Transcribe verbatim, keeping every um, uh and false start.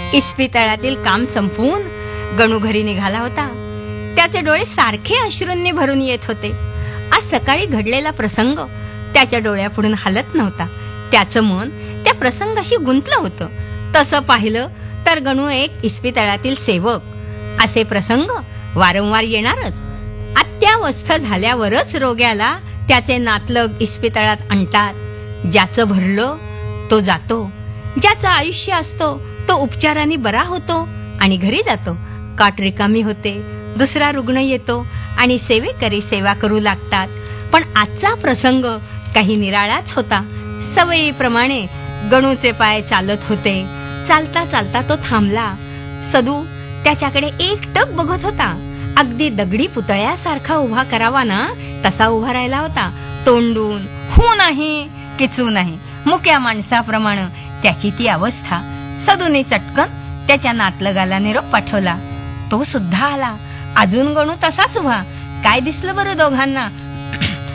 इस्पितळातील काम संपवून गणू घरी निघाला होता. त्याचे डोळे सारखे अश्रूंनी भरून येत होते. आज सकाळी घडलेला प्रसंग त्याच्या डोळ्यापुढून हलत नव्हता. त्याचं मन त्या प्रसंगाशी गुंतलं होतं. तसं पाहिलं तर गणू एक इस्पितळातील सेवक. असे प्रसंग वारंवार येणारच. अत्यावस्थ झाल्यावरच रोग्याला त्याचे नातलग इस्पितळात आणतात. ज्याचं भरलं तो जातो, ज्याचं आयुष्य असतो तो उपचाराने बरा होतो आणि घरी जातो. काट रिकामी होते, दुसरा रुग्ण येतो आणि सेवेकरी सेवा करू लागतात. पण आजचा प्रसंग काही निराळाच होता. सवयीप्रमाणे गणूचे पाय चालत होते. चालता चालता तो थांबला. सदू त्याच्याकडे एकटक बघत होता. अगदी दगडी पुतळ्यासारखा उभा करावा ना तसा उभा राहिला होता. तोंडून हू नाही किचू नाही, मुक्या माणसाप्रमाणे त्याची ती अवस्था. सदूने चटकन त्याच्या नातलगाला निरोप पाठवला. तो सुद्धा आला. अजून गणू तसाच उभा. काय दिसलं बरं दोघांना?